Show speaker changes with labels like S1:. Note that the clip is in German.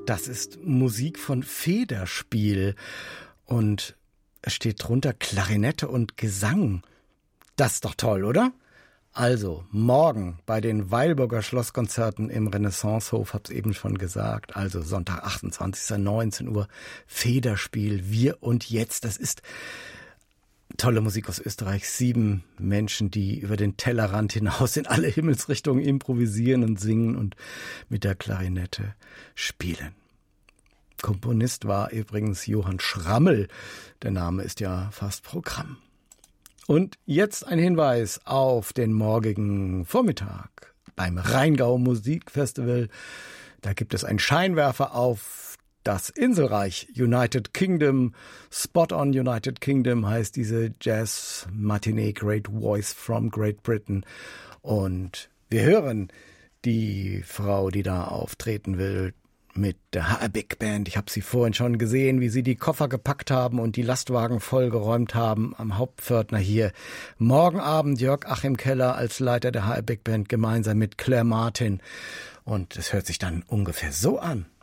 S1: Das ist Musik von Federspiel und es steht drunter Klarinette und Gesang. Das ist doch toll, oder? Also, morgen bei den Weilburger Schlosskonzerten im Renaissancehof, hab's eben schon gesagt, also Sonntag, 28. 19 Uhr, Federspiel, Wir und Jetzt. Das ist tolle Musik aus Österreich. 7 Menschen, die über den Tellerrand hinaus in alle Himmelsrichtungen improvisieren und singen und mit der Klarinette spielen. Komponist war übrigens Johann Schrammel. Der Name ist ja fast Programm. Und jetzt ein Hinweis auf den morgigen Vormittag beim Rheingau Musikfestival. Da gibt es einen Scheinwerfer auf das Inselreich United Kingdom. Spot on United Kingdom heißt diese Jazz Matinee Great Voice from Great Britain. Und wir hören die Frau, die da auftreten will, mit der HR Big Band. Ich habe sie vorhin schon gesehen, wie sie die Koffer gepackt haben und die Lastwagen vollgeräumt haben am Hauptpförtner hier. Morgen Abend Jörg Achim Keller als Leiter der HR Big Band gemeinsam mit Claire Martin. Und es hört sich dann ungefähr so an.